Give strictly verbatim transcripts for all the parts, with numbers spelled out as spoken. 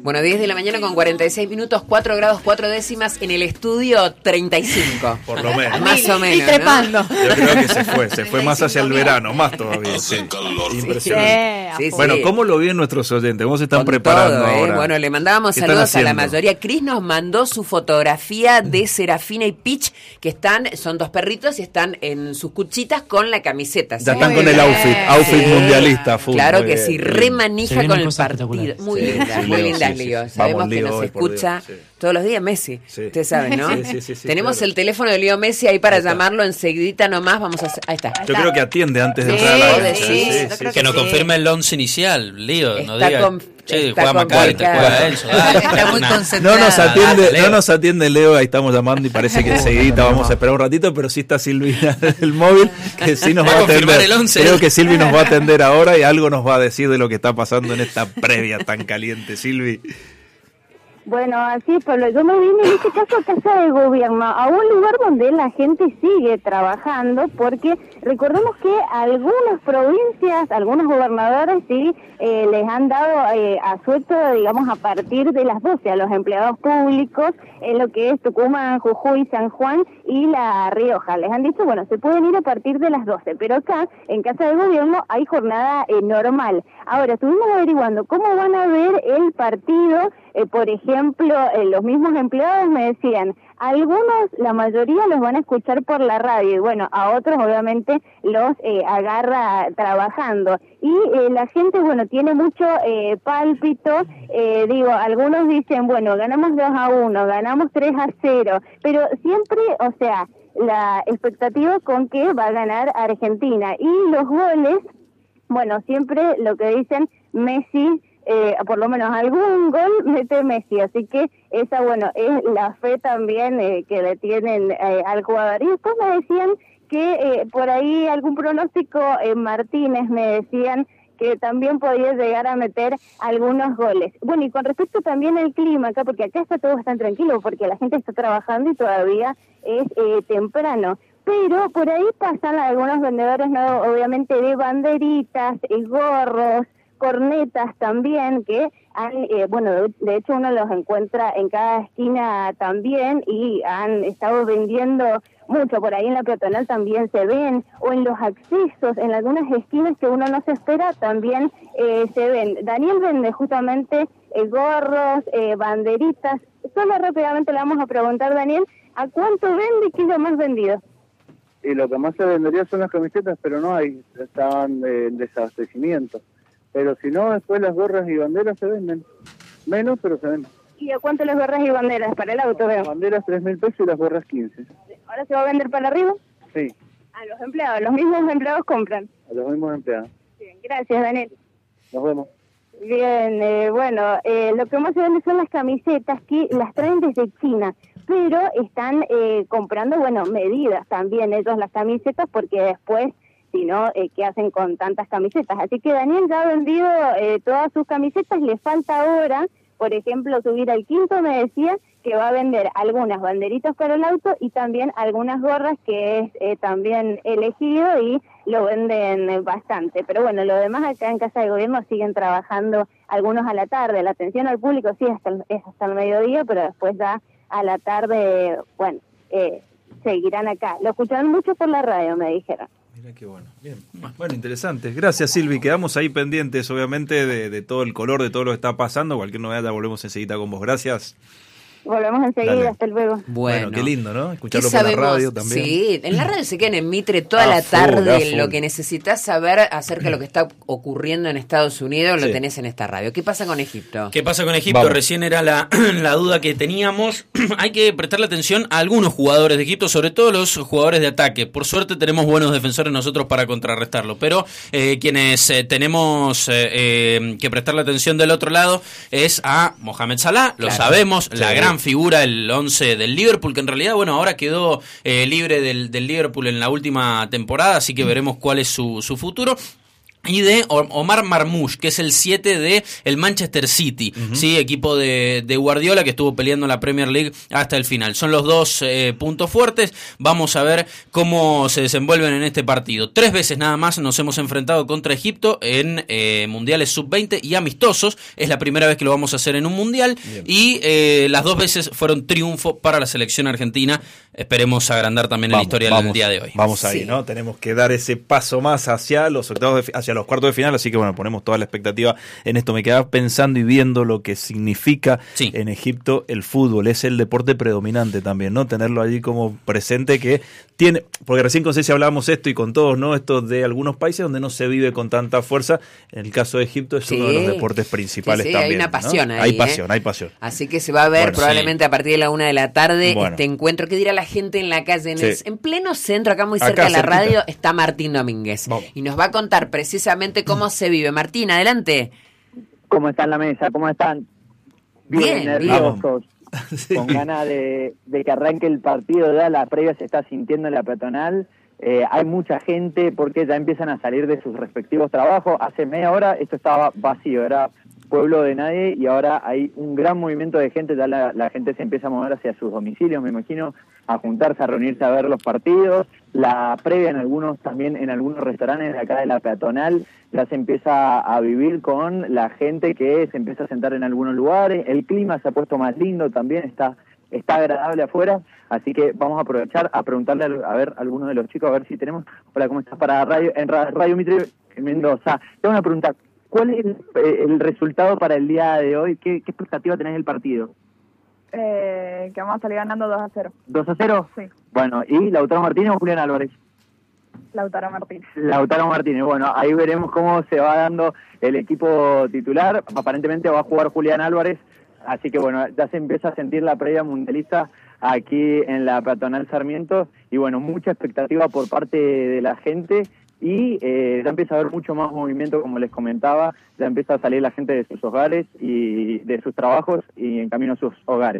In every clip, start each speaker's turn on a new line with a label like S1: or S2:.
S1: Bueno, diez de la mañana con cuarenta y seis minutos, cuatro grados cuatro décimas en el estudio treinta y cinco.
S2: Por lo menos.
S1: Más o menos,
S3: y trepando.
S2: ¿no? Yo creo que se fue, se fue más hacia el verano, más todavía. Sí. Impresionante.
S3: Sí,
S2: bueno, ¿cómo lo ven nuestros oyentes? ¿Cómo se están
S1: Con
S2: preparando
S1: todo, ¿eh?
S2: ahora?
S1: Bueno, le mandábamos saludos a la mayoría. Cris nos mandó su fotografía de Serafina y Peach, que están, son dos perritos y están en sus cuchitas con la camiseta.
S2: Ya
S1: ¿sí?
S2: están
S1: Muy
S2: con el
S1: bien.
S2: outfit, outfit
S1: Sí.
S2: mundialista. Full,
S1: Claro
S2: muy
S1: que
S2: bien,
S1: sí,
S2: muy
S1: re
S2: bien.
S1: manija con el partido. Muy
S2: Sí,
S1: lindas,
S2: sí,
S1: muy
S2: Leo,
S1: lindas,
S2: sí, sí.
S1: Leo.
S2: Vamos,
S1: Sabemos que
S2: Leo,
S1: nos
S2: hoy, por
S1: escucha
S2: Dios, sí.
S1: todos los días Messi.
S2: Sí.
S1: Ustedes saben, ¿no?
S2: Sí, sí, sí, sí,
S1: Tenemos
S2: claro.
S1: el teléfono de Leo Messi ahí para llamarlo enseguidita nomás. Vamos a hacer, ahí está.
S2: Yo creo que atiende antes de
S1: Sí,
S2: entrar a la
S1: sí,
S2: cancha.
S1: sí,
S2: Sí,
S1: yo
S2: sí,
S1: creo
S2: sí.
S4: Que nos
S1: sí.
S4: confirme el once inicial, Lío, no
S1: Está
S4: diga.
S1: con-
S4: Che,
S1: está
S4: juega Macari, te
S1: complicado.
S4: juega Enzo. Dale,
S3: Está muy
S4: una-
S3: concentrado.
S2: No nos atiende,
S4: Leo.
S2: no nos atiende Leo, ahí estamos llamando y parece que enseguida vamos a esperar un ratito, pero sí está Silvina del móvil, que sí nos
S4: Va
S2: va
S4: a
S2: a
S4: confirmar
S2: atender.
S4: el once.
S2: Creo que Silvi nos va a atender ahora y algo nos va a decir de lo que está pasando en esta previa tan caliente, Silvi.
S5: Bueno, así, Pablo, yo me vine en este caso a Casa de Gobierno, a un lugar donde la gente sigue trabajando, porque recordemos que algunas provincias, algunos gobernadores sí eh, les han dado eh, asueto, digamos, a partir de las doce a los empleados públicos, en lo que es Tucumán, Jujuy, San Juan y La Rioja. Les han dicho, bueno, se pueden ir a partir de las doce, pero acá, en Casa de Gobierno, hay jornada eh, normal. Ahora, estuvimos averiguando cómo van a ver el partido. Eh, por ejemplo, eh, los mismos empleados me decían, algunos, la mayoría los van a escuchar por la radio y bueno, a otros obviamente los eh, agarra trabajando. Y eh, la gente, bueno, tiene mucho eh, pálpito, eh, digo, algunos dicen, bueno, ganamos dos a uno, ganamos tres a cero, pero siempre, o sea, la expectativa con que va a ganar Argentina. Y los goles, bueno, siempre lo que dicen, Messi, Eh, por lo menos algún gol mete Messi, así que esa, bueno, es la fe también eh, que le tienen eh, al jugador. Y después me decían que eh, por ahí algún pronóstico, eh, Martínez me decían que también podía llegar a meter algunos goles. Bueno, y con respecto también al clima acá, porque acá está todo bastante tranquilo, porque la gente está trabajando y todavía es eh, temprano. Pero por ahí pasan algunos vendedores, ¿no? Obviamente de banderitas, y gorros, cornetas también, que han, eh, bueno, de, de hecho uno los encuentra en cada esquina también y han estado vendiendo mucho. Por ahí en la peatonal también se ven, o en los accesos, en algunas esquinas que uno no se espera, también eh, se ven. Daniel vende justamente eh, gorros, eh, banderitas. Solo rápidamente le vamos a preguntar, Daniel, ¿a cuánto vende y qué es lo más vendido?
S6: Y lo que más se vendería son las camisetas, pero no hay, estaban eh, en desabastecimiento. Pero si no, después las gorras y banderas se venden. Menos, pero se venden.
S5: ¿Y a cuánto las gorras y banderas para el auto, veo?
S6: Las banderas tres mil pesos y las gorras quince.
S5: ¿Ahora se va a vender para arriba?
S6: Sí,
S5: A los empleados, los mismos empleados compran.
S6: a los mismos empleados.
S5: Bien, gracias, Daniel.
S6: Nos vemos.
S5: Bien, eh, bueno, eh, lo que más se vende son las camisetas que las traen desde China, pero están eh, comprando, bueno, medidas también ellos las camisetas, porque después, si no, eh, ¿qué hacen con tantas camisetas? Así que Daniel ya ha vendido eh, todas sus camisetas, le falta ahora, por ejemplo, subir al quinto, me decía que va a vender algunas banderitas para el auto y también algunas gorras, que es eh, también elegido y lo venden eh, bastante. Pero bueno, lo demás acá en Casa de Gobierno siguen trabajando, algunos a la tarde. La atención al público sí hasta el, es hasta el mediodía, pero después ya a la tarde, bueno, eh, seguirán acá. Lo escucharán mucho por la radio, me dijeron.
S2: Mira qué bueno. Bien. Bueno, interesante. Gracias, Silvi. Quedamos ahí pendientes, obviamente, de, de todo el color, de todo lo que está pasando. Cualquier novedad ya volvemos enseguida con vos. Gracias.
S5: Volvemos enseguida,
S2: Dale.
S5: hasta luego.
S2: Bueno,
S1: Bueno,
S2: qué lindo, ¿no?
S1: ¿qué
S2: Escucharlo por la
S1: sabemos?
S2: radio también.
S1: Sí, en la radio se quedan en Mitre toda
S2: A
S1: la
S2: full,
S1: tarde.
S2: a full.
S1: Lo que necesitas saber acerca de lo que está ocurriendo en Estados Unidos lo
S2: Sí.
S1: tenés en esta radio. ¿Qué pasa con Egipto?
S4: ¿Qué pasa con Egipto?
S2: Vamos.
S4: Recién era la, la duda que teníamos. Hay que prestarle atención a algunos jugadores de Egipto, sobre todo los jugadores de ataque. Por suerte tenemos buenos defensores nosotros para contrarrestarlo, pero eh, quienes eh, tenemos eh, eh, que prestarle atención del otro lado es a Mohamed Salah, lo
S1: Claro.
S4: sabemos,
S2: Sí.
S4: la gran figura, el once del Liverpool, que en realidad, bueno, ahora quedó eh, libre del, del Liverpool en la última temporada, así que veremos cuál es su, su futuro. y de Omar Marmoush, que es el siete de el Manchester City, uh-huh. sí, equipo de, de Guardiola que estuvo peleando la Premier League hasta el final. Son los dos eh, puntos fuertes. Vamos a ver cómo se desenvuelven en este partido. Tres veces nada más nos hemos enfrentado contra Egipto en eh, mundiales sub veinte y amistosos. Es la primera vez que lo vamos a hacer en un mundial. Bien. Y eh, las dos veces fueron triunfo para la selección argentina. Esperemos agrandar también vamos, el historial
S2: vamos,
S4: del día de hoy.
S2: Vamos ahí, sí. ¿no? Tenemos que dar ese paso más hacia los octavos de, hacia los cuartos de final, así que bueno, ponemos toda la expectativa en esto. Me quedaba pensando y viendo lo que significa sí. en Egipto el fútbol. Es el deporte predominante también, ¿no? Tenerlo allí como presente que tiene, porque recién con Ceci hablábamos esto y con todos, ¿no? Esto de algunos países donde no se vive con tanta fuerza. En el caso de Egipto es sí. uno de los deportes principales sí, sí, también.
S1: Hay una pasión,
S2: ¿no?
S1: ahí,
S2: Hay
S1: ¿eh?
S2: pasión, hay pasión.
S1: Así que se va a ver bueno, probablemente sí. a partir de la una de la tarde bueno. este encuentro. ¿Qué dirá la gente en la calle? En, sí. el, en pleno centro, acá muy cerca acá, de la cerquita. radio, está Martín Domínguez. Vamos. Y nos va a contar precisamente cómo se vive. Martín, adelante.
S3: ¿Cómo está en la mesa? ¿Cómo están? Bien, bien nerviosos. Sí. Con ganas de, de que arranque el partido. Ya la previa se está sintiendo en la peatonal. Eh, hay mucha gente porque ya empiezan a salir de sus respectivos trabajos. Hace media hora esto estaba vacío, era pueblo de nadie, y ahora hay un gran movimiento de gente. Ya la, la gente se empieza a mover hacia sus domicilios, me imagino, a juntarse, a reunirse a ver los partidos. La previa en algunos, también en algunos restaurantes de acá de la peatonal, ya se empieza a vivir con la gente que se empieza a sentar en algunos lugares. El clima se ha puesto más lindo también, está está agradable afuera, así que vamos a aprovechar a preguntarle a, a ver a algunos de los chicos, a ver si tenemos. Hola, ¿cómo estás? Para Radio, en Radio Mitre Mendoza. Tengo una pregunta. ¿Cuál es el, el resultado para el día de hoy? ¿Qué, qué expectativa tenés del partido?
S7: Eh, que vamos a salir ganando dos a cero.
S3: ¿dos a cero?
S7: Sí.
S3: Bueno, ¿y Lautaro Martínez o Julián Álvarez?
S7: Lautaro Martínez.
S3: Lautaro Martínez. Bueno, ahí veremos cómo se va dando el equipo titular. Aparentemente va a jugar Julián Álvarez, así que bueno, ya se empieza a sentir la previa mundialista aquí en la peatonal Sarmiento, y bueno, mucha expectativa por parte de la gente. Y eh, ya empieza a haber mucho más movimiento, como les comentaba, ya empieza a salir la gente de sus hogares y de sus trabajos y en camino a sus hogares.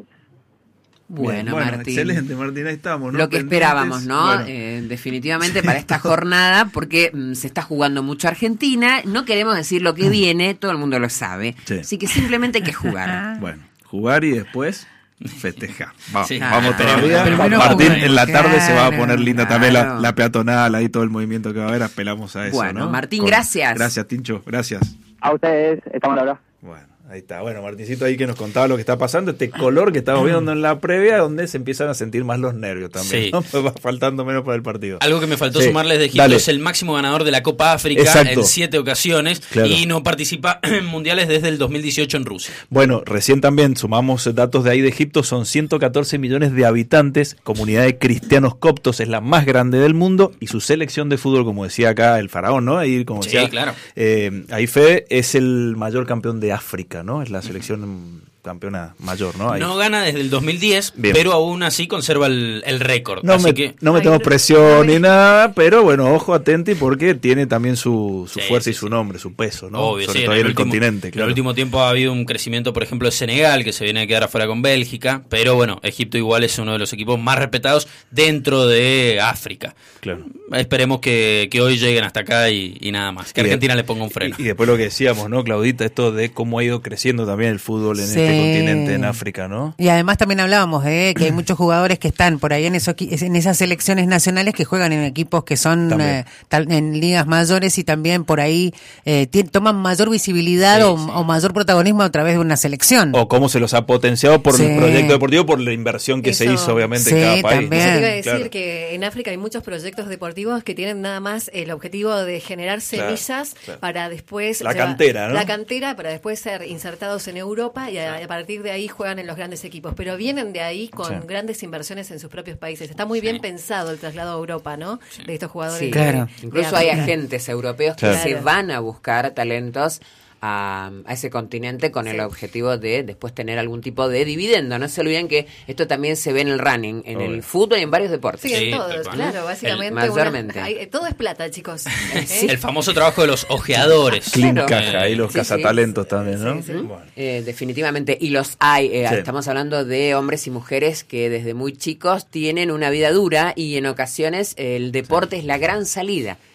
S1: Bueno,
S2: bueno,
S1: Martín.
S2: Excelente, Martín, ahí estamos, ¿no?
S1: Lo que
S2: Pendientes.
S1: esperábamos, ¿no?
S2: Bueno.
S1: Eh, definitivamente para esta jornada, porque mm, se está jugando mucho Argentina, no queremos decir lo que viene, todo el mundo lo sabe, sí. así que simplemente hay que jugar.
S2: Bueno, jugar y después festejar. Vamos,
S4: sí.
S2: vamos
S1: ah,
S2: todavía.
S1: Primero
S2: Martín,
S1: jugar,
S2: en la tarde
S1: claro,
S2: se va a poner linda
S1: claro.
S2: también la, la peatonal, ahí todo el movimiento que va a haber, apelamos a eso,
S1: bueno,
S2: ¿no?
S1: Martín,
S2: Con,
S1: gracias.
S2: Gracias, Tincho, gracias.
S3: A ustedes, estamos a la hora.
S2: Bueno, ahí está. Bueno, Martincito ahí que nos contaba lo que está pasando, este color que estamos viendo en la previa, donde se empiezan a sentir más los nervios también,
S4: sí.
S2: ¿no? Pues va faltando menos para el partido.
S4: Algo que me faltó
S2: sí.
S4: sumarles de Egipto
S2: Dale.
S4: es el máximo ganador de la Copa África
S2: Exacto.
S4: en siete ocasiones
S2: claro.
S4: y no participa en mundiales desde el dos mil dieciocho en Rusia.
S2: Bueno, recién también sumamos datos de ahí de Egipto, son ciento catorce millones de habitantes, comunidad de cristianos coptos es la más grande del mundo, y su selección de fútbol, como decía acá el faraón, ¿no? Ahí, como
S4: sí,
S2: decía,
S4: claro.
S2: eh, ahí Fede, es el mayor campeón de África, ¿no? Es la selección campeona mayor, ¿no? Ahí.
S4: No gana desde el dos mil diez,
S2: Bien.
S4: pero aún así conserva el, el récord.
S2: No,
S4: así
S2: me,
S4: que...
S2: no metemos presión ni nada, pero bueno, ojo, atenti, porque tiene también su, su
S4: Sí,
S2: fuerza
S4: sí,
S2: y su
S4: sí.
S2: nombre, su peso, ¿no?
S4: Obvio,
S2: Sobre
S4: sí,
S2: todo
S4: en
S2: en el,
S4: último,
S2: continente, claro.
S4: En el último tiempo ha habido un crecimiento, por ejemplo, de Senegal, que se viene a quedar afuera con Bélgica, pero bueno, Egipto igual es uno de los equipos más respetados dentro de África.
S2: Claro.
S4: Esperemos que, que hoy lleguen hasta acá y, y nada más, que
S2: Y de-
S4: Argentina le ponga un freno.
S2: Y, y después lo que decíamos, ¿no, Claudita? Esto de cómo ha ido creciendo también el fútbol en
S8: Sí.
S2: este continente, en África, ¿no?
S8: Y además también hablábamos de que hay muchos jugadores que están por ahí en, esos, equi- en esas selecciones nacionales que juegan en equipos que son
S2: También.
S8: eh, tal- en ligas mayores, y también por ahí eh, ti- toman mayor visibilidad
S4: Sí,
S8: o,
S4: sí.
S8: o mayor protagonismo a través de una selección.
S2: O cómo se los ha potenciado por
S8: Sí.
S2: el proyecto deportivo, por la inversión que se
S9: Eso.
S2: hizo, obviamente,
S8: Sí,
S2: en cada país.
S8: también.
S9: Eso te
S2: ¿no?
S9: iba a decir
S2: Claro.
S9: que en África hay muchos proyectos deportivos que tienen nada más el objetivo de generar
S2: Claro,
S9: semillas
S2: claro.
S9: para después...
S2: La
S9: llevar-
S2: cantera, ¿no?
S9: La cantera para después ser insertados en Europa y a, a partir de ahí juegan en los grandes equipos. Pero vienen de ahí con
S2: Sí.
S9: grandes inversiones en sus propios países. Está muy bien pensado el traslado a Europa, ¿no? De estos jugadores.
S1: Sí,
S9: de-
S8: Claro.
S9: de
S1: Incluso hay
S9: África.
S1: agentes europeos que
S2: Claro.
S1: se van a buscar talentos a, a ese continente con el
S9: Sí.
S1: objetivo de después tener algún tipo de dividendo. No se olviden que esto también se ve en el running, en
S2: Obvio.
S1: el fútbol y en varios deportes.
S9: Sí,
S4: Sí,
S9: en
S4: tal
S9: todos,
S4: cual.
S9: claro, básicamente.
S1: El-
S9: una-
S1: mayormente.
S9: hay- todo es plata, chicos. ¿Eh?
S4: El famoso trabajo de los ojeadores.
S2: Clean
S1: Claro.
S2: Caja, ahí los
S1: Sí, sí.
S2: cazatalentos también, ¿no?
S9: Sí, sí.
S2: Bueno.
S1: Eh, definitivamente, y los hay. eh,
S2: Sí.
S1: Estamos hablando de hombres y mujeres que desde muy chicos tienen una vida dura y en ocasiones el deporte es la gran salida.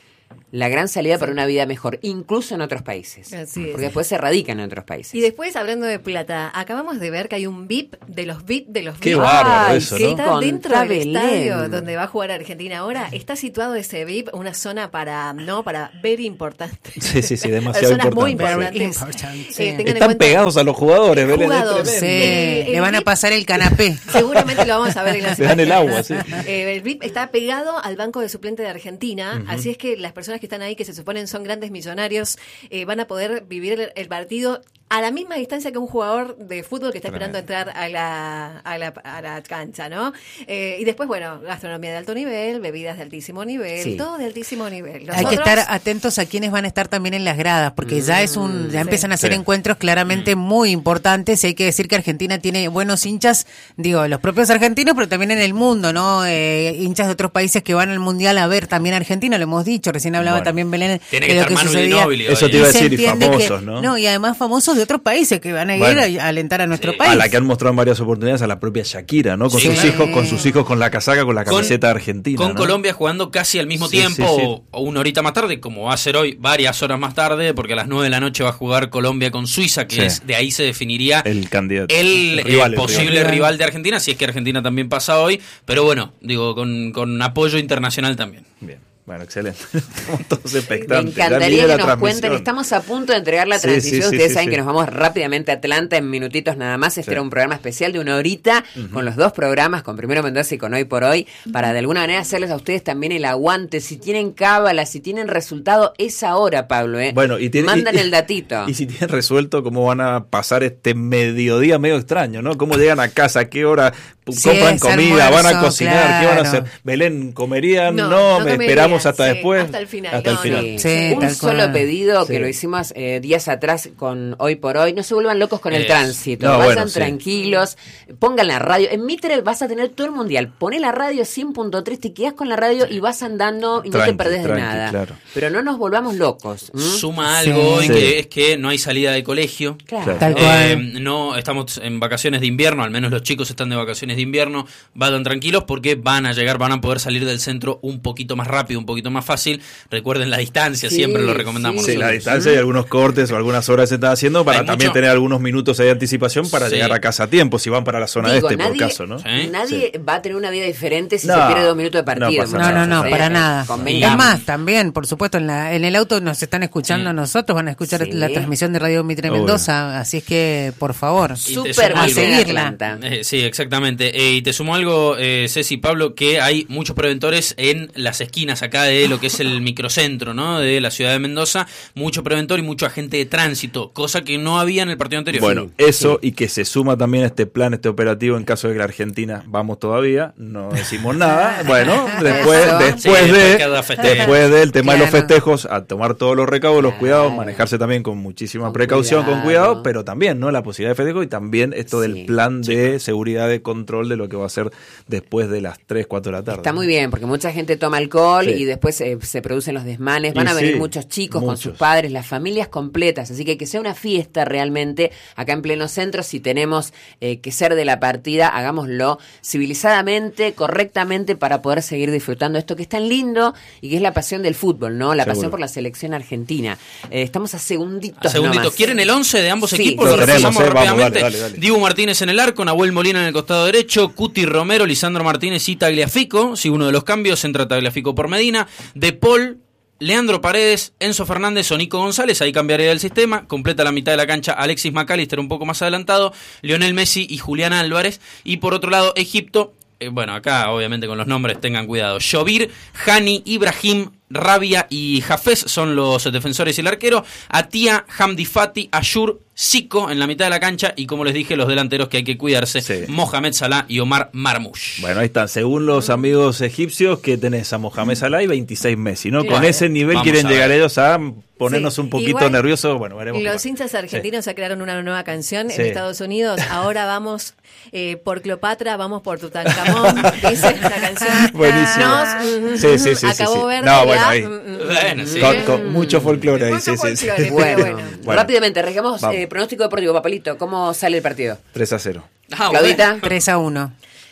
S1: la gran salida para una vida mejor, incluso en otros países.
S9: Así es.
S1: Porque después se radican en otros países.
S9: Y después, hablando de plata, acabamos de ver que hay un V I P de los V I P de los V I P.
S2: Qué bárbaro eso,
S9: que
S2: ¿no?
S9: está dentro del
S1: Belén.
S9: estadio donde va a jugar Argentina ahora. Está situado ese V I P, una zona para, no, para very importante.
S2: Sí, sí, sí, demasiado
S9: Zonas muy
S2: importante.
S9: importantes.
S8: Sí.
S9: Eh, tengan en
S2: Están
S9: cuenta-
S2: pegados a los jugadores, Belén. es
S9: Jugadores.
S2: tremendo.
S8: Sí,
S9: Eh, el
S8: le van a
S9: V I P
S8: pasar el canapé.
S9: Seguramente lo vamos a ver en la
S2: Le dan el agua, sí.
S9: Eh, el V I P está pegado al banco de suplente de Argentina, así es que las personas que están ahí, que se suponen son grandes millonarios, eh, van a poder vivir el, el partido a la misma distancia que un jugador de fútbol que está esperando entrar a la, a la, a la cancha, ¿no? Eh, y después, bueno, gastronomía de alto nivel, bebidas de altísimo nivel,
S1: Sí.
S9: todo de altísimo nivel.
S8: Hay que
S9: Nosotros-
S8: estar atentos a quienes van a estar también en las gradas, porque ya es un, ya
S9: sí.
S8: empiezan a ser
S2: Sí.
S8: encuentros claramente muy importantes. Y hay que decir que Argentina tiene buenos hinchas, digo, los propios argentinos, pero también en el mundo, ¿no? Eh, hinchas de otros países que van al mundial a ver también a Argentina, lo hemos dicho. Recién hablaba
S2: Bueno.
S8: también Belén
S4: Tiene
S8: de
S4: que
S8: lo
S4: estar
S8: que
S4: Manu
S8: sucedía.
S4: Ginóbili hoy,
S2: Eso te
S4: ¿eh?
S2: iba a
S8: se
S2: decir, y
S8: entiende que-
S2: famosos, ¿no?
S8: No, y además famosos de otros países que van a ir
S2: Bueno.
S8: a, a alentar a nuestro
S9: Sí.
S8: país.
S2: A la que han mostrado en varias oportunidades a la propia Shakira, ¿no? Con
S4: Sí.
S2: sus
S4: Sí.
S2: hijos, con sus hijos con la casaca, con la
S4: Con-
S2: camiseta argentina.
S4: Con
S2: ¿no?
S4: Colombia jugando casi al mismo
S2: Sí,
S4: tiempo
S2: sí, sí.
S4: O, o una horita más tarde, como va a ser hoy, varias horas más tarde, porque a las nueve de la noche va a jugar Colombia con Suiza, que
S2: Sí.
S4: es de ahí se definiría
S2: El candidato.
S4: el, eh,
S2: rival, el
S4: posible
S2: rival.
S4: rival. de Argentina, si es que Argentina también pasa hoy, pero bueno, digo, con, con apoyo internacional también.
S2: Bien. Bueno, excelente. Estamos todos
S1: Me
S2: expectantes. Ya
S1: encantaría
S2: mire
S1: que
S2: la
S1: nos
S2: transmisión.
S1: cuenten, estamos a punto de entregar la
S2: Sí,
S1: transmisión,
S2: sí, sí,
S1: ustedes
S2: sí,
S1: saben
S2: sí.
S1: que nos vamos rápidamente a Atlanta en minutitos nada más, este
S2: Sí.
S1: era un programa especial de una horita, con los dos programas, con Primero Mendoza y con Hoy por Hoy, para de alguna manera hacerles a ustedes también el aguante, si tienen cábala, si tienen resultado, es ahora, Pablo, ¿eh?
S2: Bueno, y tiene-
S1: mandan
S2: y-
S1: el datito.
S2: Y si tienen resuelto cómo van a pasar este mediodía medio extraño, ¿no? ¿Cómo llegan a casa? ¿A qué hora
S8: Sí,
S2: compran
S8: es
S2: comida? ¿Van a
S8: almuerzo,
S2: cocinar? ¿Qué van a
S8: claro.
S2: hacer? ¿Belén, comerían?
S9: No,
S2: No,
S9: no
S2: me
S9: comerían,
S2: esperamos hasta
S9: sí,
S2: después.
S9: hasta el final,
S2: Hasta el
S9: no,
S2: final.
S1: Sí.
S8: Sí,
S1: un
S8: tal
S1: solo
S8: cual.
S1: pedido que
S2: Sí.
S1: lo hicimos eh, días atrás con Hoy por Hoy. No se vuelvan locos con el
S4: Es-
S1: tránsito.
S2: No,
S1: Vayan
S2: bueno, sí.
S1: tranquilos. Pongan la radio. En Mitre vas a tener todo el mundial. Poné la radio cien punto tres, te quedas con la radio y vas andando y no te
S2: Tranqui,
S1: perdés de
S2: tranqui,
S1: nada.
S2: claro.
S1: Pero no nos volvamos locos. ¿m?
S4: Suma
S8: Sí.
S4: algo hoy
S2: Sí.
S4: que es que no hay salida de colegio.
S1: Claro.
S8: Tal
S4: Eh,
S8: cual.
S4: no estamos en vacaciones de invierno, al menos los chicos están de vacaciones de invierno, vayan tranquilos porque van a llegar, van a poder salir del centro un poquito más rápido, un poquito más fácil. Recuerden la distancia,
S1: Sí,
S4: siempre lo recomendamos.
S1: sí.
S2: Sí, la
S4: nosotros.
S2: distancia y algunos cortes o algunas horas se están haciendo para
S4: Hay
S2: también
S4: mucho-
S2: tener algunos minutos ahí de anticipación para
S4: Sí.
S2: llegar a casa a tiempo, si van para la zona
S1: Digo,
S2: este,
S1: nadie,
S2: por caso, ¿no?
S4: Sí.
S1: nadie va a tener una vida diferente si
S2: No,
S1: se pierde dos minutos de partido.
S2: no pasa
S8: No,
S2: nada.
S8: no, no,
S1: muchachos,
S8: para
S1: ¿eh?
S8: nada.
S1: Convengamos.
S8: Es más, también, por supuesto, en, la, en el auto nos están escuchando
S4: Sí.
S8: a nosotros, van a escuchar
S1: Sí.
S8: la transmisión de Radio Mitre
S2: Obvio.
S8: Mendoza, así es que, por favor.
S4: Y te
S1: Súper
S4: sumo
S1: bien
S8: a
S4: algo.
S8: seguirla.
S1: Atlanta.
S4: Eh, sí, exactamente. Eh, y te sumo algo, eh, Ceci y Pablo, que hay muchos preventores en las esquinas acá de lo que es el microcentro, ¿no? De la ciudad de Mendoza. Mucho preventor y mucho agente de tránsito, cosa que no había en el partido anterior.
S2: Bueno, eso y que se suma también a este plan, este operativo en caso de que la Argentina vamos todavía, no decimos nada. Bueno, después,
S1: Eso.
S2: después
S4: Sí, después
S2: de
S4: cada festejo.
S2: después del tema de los
S8: Claro.
S2: festejos, a tomar todos los recaudos, los
S1: Claro.
S2: cuidados, manejarse también con muchísima
S1: Con
S2: precaución, con
S1: cuidado.
S2: cuidado, pero también, ¿no? La posibilidad de festejo y también esto
S1: Sí.
S2: del plan de seguridad, de control de lo que va a ser después de las tres, cuatro de la tarde.
S1: Está muy bien, porque mucha gente toma alcohol
S2: Sí.
S1: y después eh, se producen los desmanes. Van
S2: Y
S1: a venir
S2: sí,
S1: muchos chicos con
S2: muchos.
S1: sus padres, las familias completas. Así que que sea una fiesta realmente acá en pleno centro. Si tenemos eh, que ser de la partida, hagámoslo civilizadamente, correctamente, para poder seguir disfrutando esto que es tan lindo y que es la pasión del fútbol, ¿no? La
S2: Seguro.
S1: pasión por la selección argentina. Eh, estamos a segunditos.
S4: A segundito.
S1: nomás.
S4: ¿Quieren el once de ambos
S1: Sí,
S4: equipos?
S1: lo
S4: Lo
S2: tenemos,
S4: repasamos
S2: eh, vamos,
S4: rápidamente.
S2: dale, dale, dale.
S4: Dibu Martínez en el arco, Nahuel Molina en el costado derecho, Cuti Romero, Lisandro Martínez y Tagliafico. Si uno de los cambios entra Tagliafico por Medina. De Paul, Leandro Paredes, Enzo Fernández o Nico González, ahí cambiaría el sistema. Completa la mitad de la cancha Alexis McAllister un poco más adelantado, Lionel Messi y Julián Álvarez. Y por otro lado, Egipto, eh, bueno, acá obviamente con los nombres tengan cuidado. Shovir, Hani, Ibrahim, Rabia y Hafez son los defensores y el arquero. Atia, Hamdi Fati, Ayur, Zico en la mitad de la cancha. Y como les dije, los delanteros que hay que cuidarse,
S2: Sí.
S4: Mohamed Salah y Omar Marmoush.
S2: Bueno, ahí están. Según los amigos egipcios, que tenés a Mohamed Salah y veintiséis Messi, ¿no? Con
S4: Bueno,
S2: ese nivel
S4: vamos
S2: quieren
S4: a
S2: llegar
S4: ver.
S2: ellos a ponernos
S9: Sí,
S2: un poquito
S9: igual,
S2: nerviosos. Bueno, veremos. qué
S9: Los
S2: pasa.
S9: hinchas argentinos se crearon una nueva canción
S2: Sí.
S9: en Estados Unidos. Ahora vamos eh, por Cleopatra, vamos por Tutankamón. Dice la canción.
S2: Buenísimo.
S9: Nos,
S2: Sí, sí, sí,
S9: acabó
S2: sí, sí.
S9: verde.
S2: No, bueno,
S9: la-
S2: ahí.
S9: mm, mm,
S4: Bueno, sí.
S2: Con, con mucho folclore ahí,
S9: Mucho
S2: sí, sí, sí.
S9: folclore.
S1: Bueno,
S9: Bueno.
S2: Bueno.
S1: rápidamente, arrancamos
S2: Vamos.
S1: eh, pronóstico deportivo. Papalito, ¿cómo sale el partido?
S2: tres a cero.
S4: Ah,
S1: Claudita.
S8: tres a uno.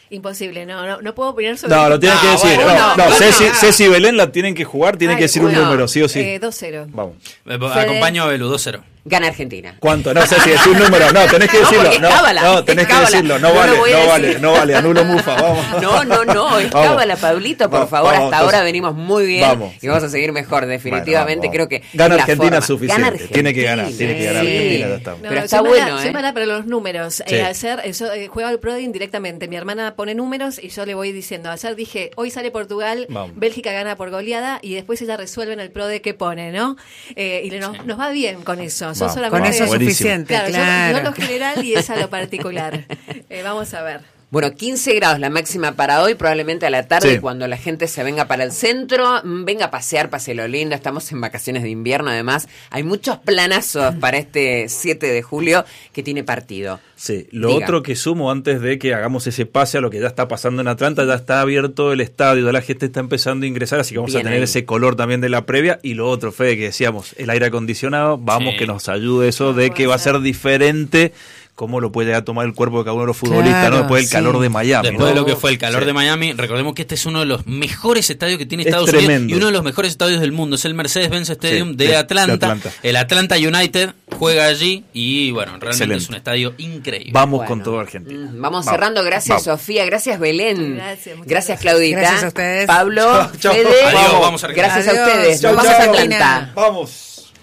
S9: Imposible, no, no, no puedo opinar sobre...
S2: No, lo tienen
S9: ah,
S2: que decir.
S9: Bueno,
S2: no, no,
S9: bueno.
S2: Ceci, Ceci y Belén la tienen que jugar, tienen
S9: Ay,
S2: que decir
S9: bueno,
S2: un número, sí o sí.
S9: Eh, dos cero.
S2: Vamos.
S4: Acompaño a Belu, dos cero.
S1: Gana Argentina.
S2: ¿Cuánto? No sé si es un número. No, tenés que decirlo.
S1: No, cábala,
S2: no, tenés que
S1: cábala.
S2: decirlo. No,
S1: No
S2: vale,
S1: lo voy a
S2: no
S1: decir.
S2: vale, no vale. Anulo mufa, vamos.
S1: No, no, no, es
S2: Vamos.
S1: cábala, Pablito, por
S2: Vamos,
S1: favor.
S2: vamos,
S1: Hasta
S2: entonces.
S1: ahora venimos muy bien
S2: Vamos.
S1: y vamos a seguir mejor, definitivamente.
S2: Bueno,
S1: creo que
S2: gana
S1: es la
S2: Argentina
S1: forma.
S2: suficiente.
S1: Gana Argentina.
S2: Tiene que ganar, tiene que ganar
S1: Sí.
S2: Argentina, ya está.
S9: No,
S1: Pero
S9: no,
S1: está
S9: soy
S1: bueno,
S9: mala,
S1: ¿eh?
S9: soy mala para los números.
S2: Sí.
S9: Eh, ayer eh, yo eh, juego al Prodi indirectamente. Mi hermana pone números y yo le voy diciendo. Ayer dije, hoy sale Portugal,
S2: Vamos.
S9: Bélgica gana por goleada y después ella resuelve en el Prodi qué pone, ¿no? Eh, y le- nos, nos va bien con eso. Yo
S2: Vamos.
S9: solamente...
S8: Con eso es
S2: Buenísimo.
S8: suficiente,
S9: Claro, yo-
S8: claro.
S9: yo, lo general y esa lo particular. Eh, vamos a ver.
S1: Bueno, quince grados la máxima para hoy, probablemente a la tarde,
S2: Sí.
S1: cuando la gente se venga para el centro, mm, venga a pasear, pase lo lindo, estamos en vacaciones de invierno además, hay muchos planazos para este siete de julio que tiene partido.
S2: Sí, lo
S1: Diga.
S2: otro que sumo antes de que hagamos ese pase a lo que ya está pasando en Atlanta, ya está abierto el estadio, ya la gente está empezando a ingresar, así que vamos
S1: Bien
S2: a tener
S1: ahí.
S2: ese color también de la previa. Y lo otro, Fede, que decíamos, el aire acondicionado, vamos
S4: Sí.
S2: que nos ayude eso de
S9: No
S2: que
S9: puede
S2: va a
S9: ser.
S2: ser diferente cómo lo puede llegar a tomar el cuerpo de cada uno de los futbolistas,
S8: Claro,
S2: ¿no? Después del
S8: sí.
S2: calor de Miami.
S4: Después
S2: ¿no?
S4: de lo que fue el calor
S2: Sí.
S4: de Miami, recordemos que este es uno de los mejores estadios que tiene
S2: Es
S4: Estados
S2: tremendo.
S4: Unidos y uno de los mejores estadios del mundo. Es el Mercedes-Benz Stadium
S2: Sí,
S4: de,
S2: de-
S4: Atlanta.
S2: de Atlanta.
S4: El Atlanta United juega allí y bueno, realmente
S2: Excelente.
S4: es un estadio increíble.
S2: Vamos
S1: Bueno,
S2: con todo Argentina.
S1: mm, Vamos cerrando, gracias
S2: Vamos.
S1: Sofía, gracias Belén,
S9: Gracias, muchas
S1: gracias
S9: gracias.
S1: Claudita,
S8: Gracias a ustedes.
S1: Pablo,
S2: Chao, chao.
S1: Fede,
S4: Adiós,
S2: Vamos.
S4: vamos a Argentina.
S1: gracias a
S8: Adiós.
S1: ustedes,
S2: Chau,
S1: nos vamos a
S2: chau.
S1: Atlanta.
S2: Vamos.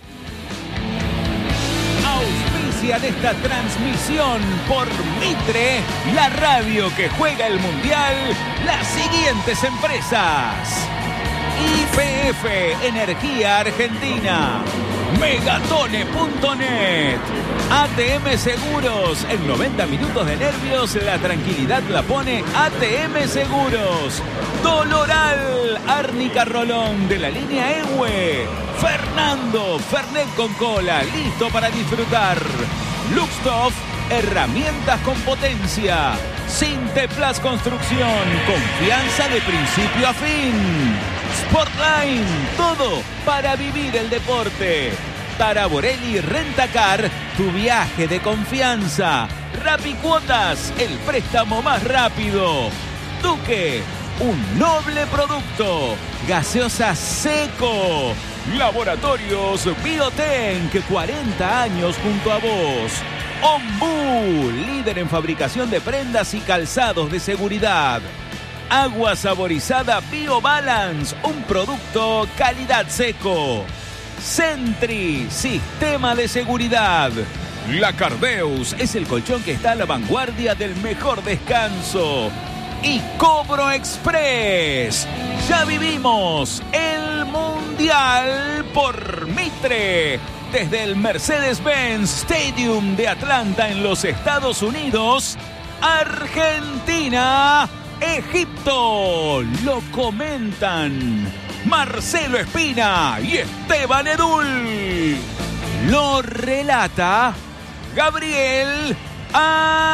S10: Auspician esta transmisión por Mitre, la radio que juega el Mundial, las siguientes empresas: Y P F Energía Argentina, Megatone punto net, A T M Seguros. En noventa minutos de nervios, la tranquilidad la pone A T M Seguros. Doloral, Árnica Rolón de la línea Ewe. Fernando, Fernet con cola, listo para disfrutar. Luxtoff, herramientas con potencia. Sinteplas Construcción, confianza de principio a fin. Sportline, todo para vivir el deporte. Taraborelli Rentacar, tu viaje de confianza. Rapicuotas, el préstamo más rápido. Duque, un noble producto. Gaseosa Seco. Laboratorios Biotenc, cuarenta años junto a vos. Ombú, líder en fabricación de prendas y calzados de seguridad. Agua saborizada BioBalance, un producto calidad Seco. Sentry, sistema de seguridad. La Cardeus es el colchón que está a la vanguardia del mejor descanso. Y Cobro Express. Ya vivimos el Mundial por Mitre. Desde el Mercedes-Benz Stadium de Atlanta en los Estados Unidos, Argentina, Egipto. Lo comentan Marcelo Espina y Esteban Edul. Lo relata Gabriel A.